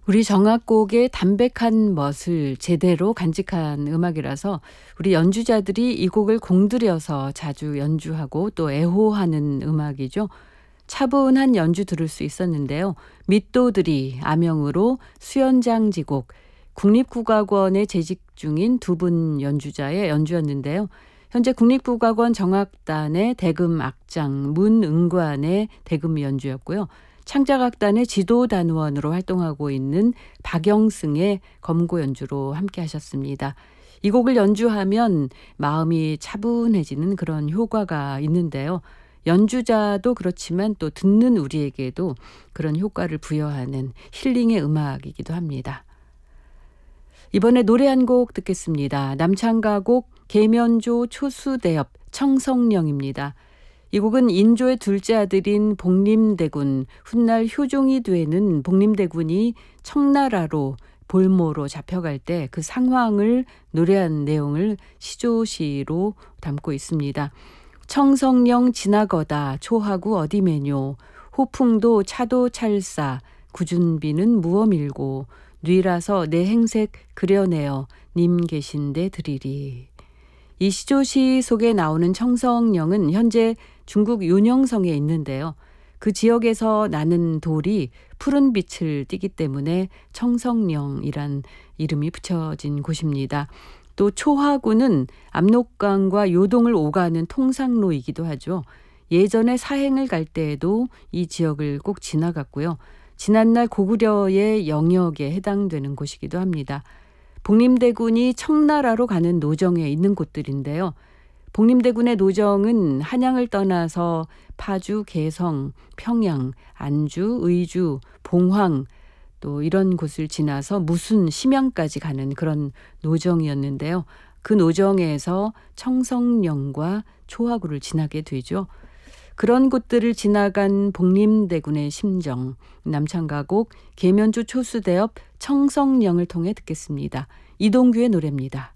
우리 정악곡의 담백한 멋을 제대로 간직한 음악이라서 우리 연주자들이 이 곡을 공들여서 자주 연주하고 또 애호하는 음악이죠. 차분한 연주 들을 수 있었는데요. 밑도들이 암영으로 수연장지곡, 국립국악원에 재직 중인 두 분 연주자의 연주였는데요. 현재 국립국악원 정악단의 대금 악장, 문응관의 대금 연주였고요. 창작악단의 지도단원으로 활동하고 있는 박영승의 검고 연주로 함께 하셨습니다. 이 곡을 연주하면 마음이 차분해지는 그런 효과가 있는데요. 연주자도 그렇지만 또 듣는 우리에게도 그런 효과를 부여하는 힐링의 음악이기도 합니다. 이번에 노래 한 곡 듣겠습니다. 남창가곡 계면조 초수대엽 청성령입니다. 이 곡은 인조의 둘째 아들인 복림대군, 훗날 효종이 되는 복림대군이 청나라로 볼모로 잡혀갈 때 그 상황을 노래한 내용을 시조시로 담고 있습니다. 청성령 지나거다 초하구 어디매뇨 호풍도 차도 찰싸 구준비는 무엄일고 뉘라서 내 행색 그려내어 님 계신데 드리리. 이 시조시 속에 나오는 청성령은 현재 중국 윤영성에 있는데요. 그 지역에서 나는 돌이 푸른 빛을 띠기 때문에 청성령이란 이름이 붙여진 곳입니다. 또 초하구는 압록강과 요동을 오가는 통상로이기도 하죠. 예전에 사행을 갈 때에도 이 지역을 꼭 지나갔고요. 지난날 고구려의 영역에 해당되는 곳이기도 합니다. 복림대군이 청나라로 가는 노정에 있는 곳들인데요. 복림대군의 노정은 한양을 떠나서 파주, 개성, 평양, 안주, 의주, 봉황 또 이런 곳을 지나서 무순, 심양까지 가는 그런 노정이었는데요. 그 노정에서 청성령과 초하구를 지나게 되죠. 그런 곳들을 지나간 복림대군의 심정, 남창가곡 계면조 초수대엽 청성령을 통해 듣겠습니다. 이동규의 노래입니다.